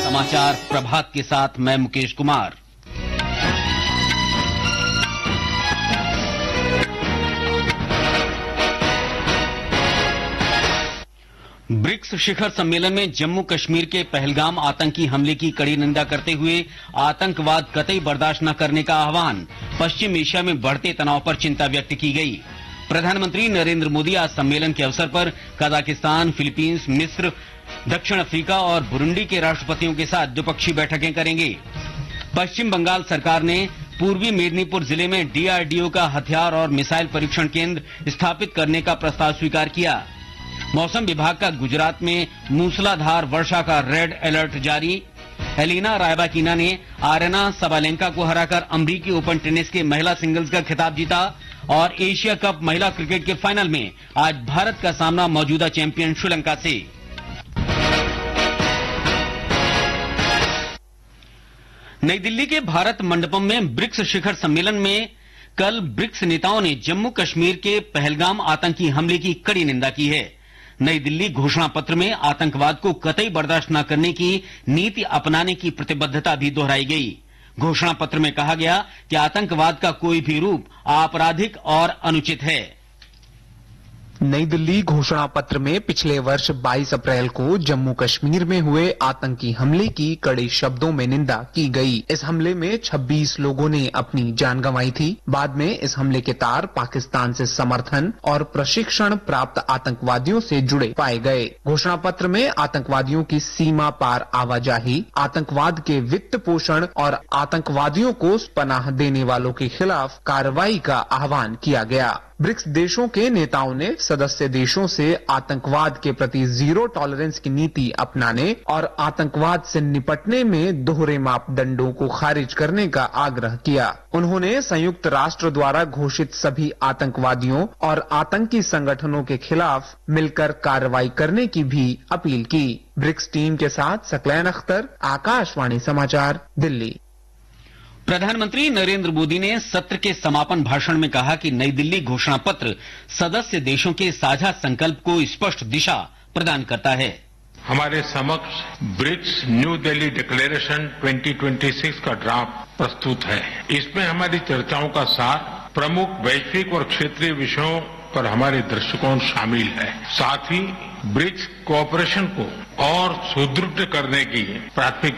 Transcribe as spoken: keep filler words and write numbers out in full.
समाचार प्रभात के साथ मैं मुकेश कुमार। ब्रिक्स शिखर सम्मेलन में जम्मू कश्मीर के पहलगाम आतंकी हमले की कड़ी निंदा करते हुए आतंकवाद कतई बर्दाश्त न करने का आह्वान। पश्चिम एशिया में बढ़ते तनाव पर चिंता व्यक्त की गई। प्रधानमंत्री नरेंद्र मोदी आज सम्मेलन के अवसर पर कजाकिस्तान, फिलीपींस, मिस्र, दक्षिण अफ्रीका और बुरुंडी के राष्ट्रपतियों के साथ द्विपक्षीय बैठकें करेंगे। पश्चिम बंगाल सरकार ने पूर्वी मेदिनीपुर जिले में डीआरडीओ का हथियार और मिसाइल परीक्षण केंद्र स्थापित करने का प्रस्ताव स्वीकार किया। मौसम विभाग का गुजरात में मूसलाधार वर्षा का रेड अलर्ट जारी। एलिना रायबाकिना ने आरेना सबालेंका को हराकर अमरीकी ओपन टेनिस के महिला सिंगल्स का खिताब जीता और एशिया कप महिला क्रिकेट के फाइनल में आज भारत का सामना मौजूदा चैंपियन श्रीलंका से। नई दिल्ली के भारत मंडपम में ब्रिक्स शिखर सम्मेलन में कल ब्रिक्स नेताओं ने जम्मू कश्मीर के पहलगाम आतंकी हमले की कड़ी निंदा की है। नई दिल्ली घोषणा पत्र में आतंकवाद को कतई बर्दाश्त न करने की नीति अपनाने की प्रतिबद्धता भी दोहराई गई। घोषणा पत्र में कहा गया कि आतंकवाद का कोई भी रूप आपराधिक और अनुचित है। नई दिल्ली घोषणा पत्र में पिछले वर्ष बाईस अप्रैल को जम्मू कश्मीर में हुए आतंकी हमले की कड़े शब्दों में निंदा की गई। इस हमले में छब्बीस लोगों ने अपनी जान गंवाई थी। बाद में इस हमले के तार पाकिस्तान से समर्थन और प्रशिक्षण प्राप्त आतंकवादियों से जुड़े पाए गए। घोषणा पत्र में आतंकवादियों की सीमा पार आवाजाही, आतंकवाद के वित्त पोषण और आतंकवादियों को पनाह देने वालों के खिलाफ कार्रवाई का आह्वान किया गया। ब्रिक्स देशों के नेताओं ने सदस्य देशों से आतंकवाद के प्रति जीरो टॉलरेंस की नीति अपनाने और आतंकवाद से निपटने में दोहरे मापदंडों को खारिज करने का आग्रह किया। उन्होंने संयुक्त राष्ट्र द्वारा घोषित सभी आतंकवादियों और आतंकी संगठनों के खिलाफ मिलकर कार्रवाई करने की भी अपील की। ब्रिक्स टीम के साथ सकलैन अख्तर, आकाशवाणी समाचार, दिल्ली। प्रधानमंत्री नरेंद्र मोदी ने सत्र के समापन भाषण में कहा कि नई दिल्ली घोषणा पत्र सदस्य देशों के साझा संकल्प को स्पष्ट दिशा प्रदान करता है। हमारे समक्ष ब्रिक्स न्यू दिल्ली डिक्लेरेशन दो हज़ार छब्बीस का ड्राफ्ट प्रस्तुत है। इसमें हमारी चर्चाओं का सार प्रमुख वैश्विक और क्षेत्रीय विषयों पर हमारे दृष्टिकोण शामिल है। साथ ही ब्रिक्स कोऑपरेशन को और सुदृढ़ करने की प्राथमिक